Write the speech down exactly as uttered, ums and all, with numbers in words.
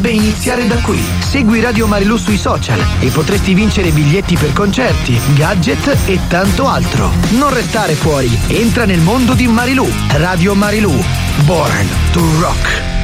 potrebbe iniziare da qui. Segui Radio Marilù sui social e potresti vincere biglietti per concerti, gadget e tanto altro. Non restare fuori, entra nel mondo di Marilù. Radio Marilù, born to rock.